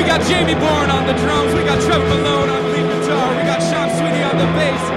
got Jamie Bourne on the drums, we got Trevor Malone on lead guitar, we got Sean Sweeney on the bass.